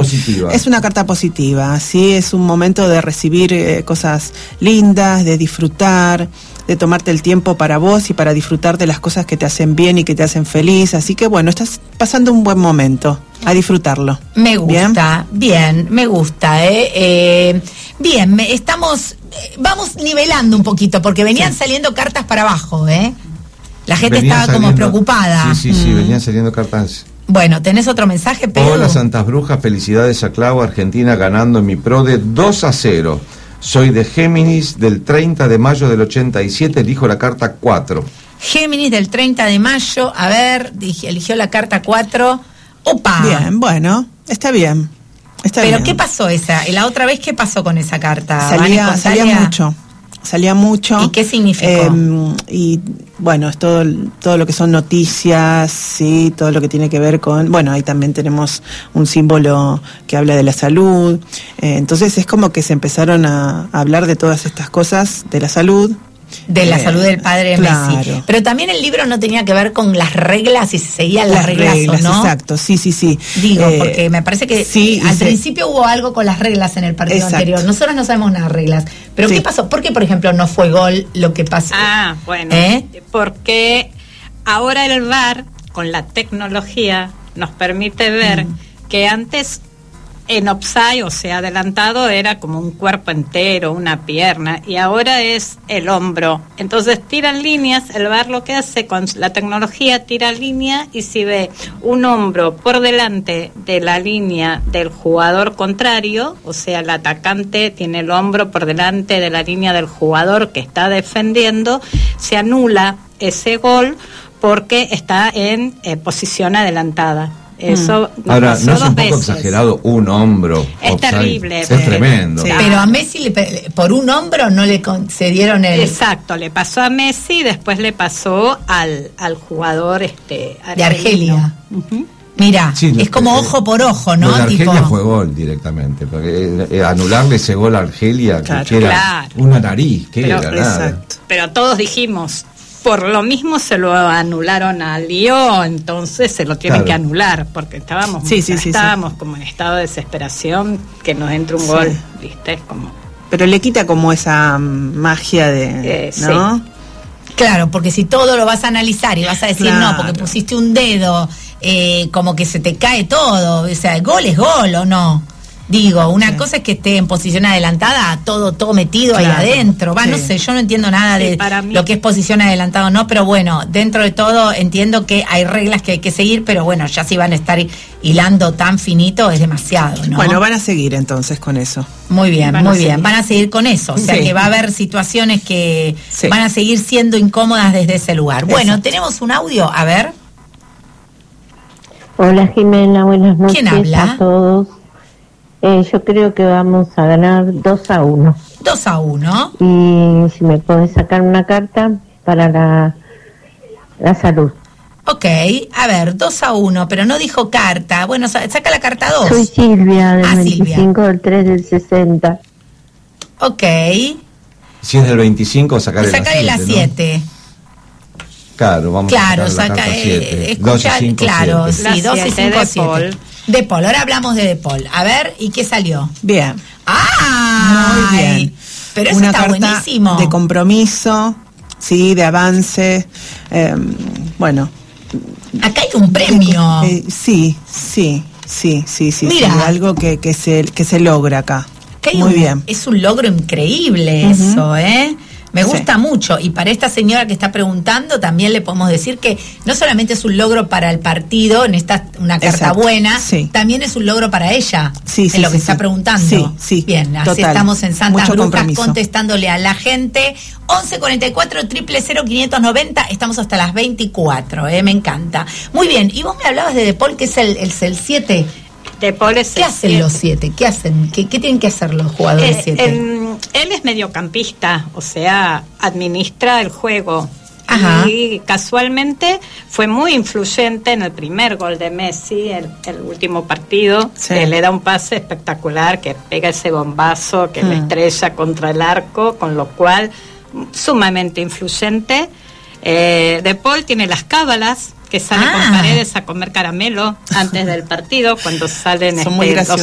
positiva. Es una carta positiva, sí, es un momento de recibir cosas lindas, de disfrutar, de tomarte el tiempo para vos y para disfrutar de las cosas que te hacen bien y que te hacen feliz. Así que bueno, estás pasando un buen momento, a disfrutarlo. Me gusta, bien, me gusta. Bien, vamos nivelando un poquito, porque venían saliendo cartas para abajo, La gente estaba como preocupada. Sí, venían saliendo cartas. Bueno, ¿tenés otro mensaje, Pedro? Hola, Santas Brujas, felicidades a Clau, Argentina ganando en mi PRODE 2-0. Soy de Géminis, del 30 de mayo del 87, elijo la carta 4. Géminis del 30 de mayo, a ver, eligió la carta 4. ¡Opa! Bien, bueno, está bien. Pero ¿qué pasó la otra vez? ¿Qué pasó con esa carta? Salía mucho. ¿Y qué significó? Y bueno, es todo lo que son noticias, sí, todo lo que tiene que ver con, bueno, ahí también tenemos un símbolo que habla de la salud, entonces es como que se empezaron a hablar de todas estas cosas, de la salud. De la salud del padre claro. Messi. Pero también el libro no tenía que ver con las reglas y se seguían las reglas o no. Exacto, sí. Digo, porque me parece que al principio hubo algo con las reglas en el partido anterior. Nosotros no sabemos nada de reglas. Pero ¿qué pasó? ¿Por qué, por ejemplo, no fue gol lo que pasó? Bueno, porque ahora el VAR, con la tecnología, nos permite ver que antes en offside, o sea, adelantado, era como un cuerpo entero, una pierna, y ahora es el hombro. Entonces tiran líneas, el VAR lo que hace con la tecnología, tira línea, y si ve un hombro por delante de la línea del jugador contrario, o sea, el atacante tiene el hombro por delante de la línea del jugador que está defendiendo, se anula ese gol porque está en posición adelantada. Eso ahora, ¿no es un poco exagerado un hombro? Es terrible. Es tremendo. Sí. Pero a Messi por un hombro no le concedieron el... Exacto, le pasó a Messi, después le pasó al jugador de Argelia. Mira, es como ojo por ojo, ¿no? Bueno, Argelia fue gol directamente, porque anularle ese gol a Argelia, que era una nariz, que era nada. Pero todos dijimos, por lo mismo se lo anularon a Lyon, entonces se lo tienen que anular, porque estábamos como en estado de desesperación, que nos entre un gol, ¿viste? Pero le quita como esa magia de... ¿no? Sí. Claro, porque si todo lo vas a analizar y vas a decir no, porque pusiste un dedo, como que se te cae todo, o sea, gol es gol, ¿o no? Digo, una cosa es que esté en posición adelantada, todo metido ahí adentro. No sé, yo no entiendo nada de lo que es posición adelantada o no, pero bueno, dentro de todo entiendo que hay reglas que hay que seguir, pero bueno, ya si van a estar hilando tan finito es demasiado, ¿no? Bueno, van a seguir entonces con eso. Muy bien, van a seguir con eso, o sea que va a haber situaciones que van a seguir siendo incómodas desde ese lugar. Bueno, tenemos un audio, a ver. Hola Jimena, buenas noches. ¿Quién habla? A todos. Yo creo que vamos a ganar 2-1. 2-1. Y si me podés sacar una carta para la salud. Ok, a ver, 2-1, pero no dijo carta. Bueno, saca la carta 2. Soy Silvia, del 25 del 3 del 60. Ok. Si es del 25, sacarle la 7. Claro, vamos a sacar la carta 7. Escucha, claro, 7. Sí, 2 y 5, 7. De Paul, ahora hablamos de Paul. A ver, ¿y qué salió? Bien. Muy bien. Pero eso está buenísimo. De compromiso, sí, de avance. Bueno. Acá hay un premio. Sí. Mira. Sí, algo que se logra acá. Muy bien. Es un logro increíble eso, Me gusta mucho, y para esta señora que está preguntando también le podemos decir que no solamente es un logro para el partido, una carta buena, también es un logro para ella, en lo que está preguntando. Sí, bien, así total. Estamos en Santas Mucho Brujas compromiso. contestándole a la gente. 1144-000-590, estamos hasta las 24, me encanta. Muy bien, y vos me hablabas de Paul, que es el 7. ¿Qué hacen los 7? ¿Qué hacen? ¿Qué tienen que hacer los jugadores 7? Él es mediocampista, o sea, administra el juego. Ajá. Y casualmente fue muy influyente en el primer gol de Messi, el último partido, que le da un pase espectacular, que pega ese bombazo, que le estrella contra el arco, con lo cual, sumamente influyente. De Paul tiene las cábalas, que sale con Paredes a comer caramelo antes del partido, cuando salen son muy graciosos.